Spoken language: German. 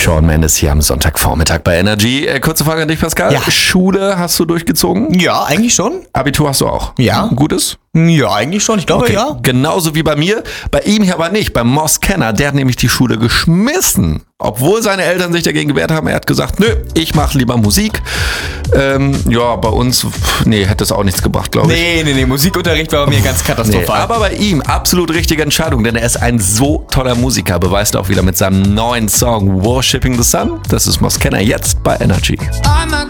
Shawn Mendes hier am Sonntagvormittag bei Energy. Kurze Frage an dich, Pascal. Ja. Schule hast du durchgezogen? Ja, eigentlich schon. Abitur hast du auch? Ja. Gutes? Ja, eigentlich schon. Ich glaube, Okay, ja. genauso wie bei mir. Bei ihm hier aber nicht. Bei Moss Kenner, der hat nämlich die Schule geschmissen. Obwohl seine Eltern sich dagegen gewehrt haben. Er hat gesagt, nö, ich mache lieber Musik. Ja, bei uns, hätte es auch nichts gebracht, glaube ich. Nee. Musikunterricht war bei mir ganz katastrophal. Aber bei ihm absolut richtige Entscheidung, denn er ist ein so toller Musiker. Beweist auch wieder mit seinem neuen Song Worshipping the Sun. Das ist Moss Kenner jetzt bei Energy.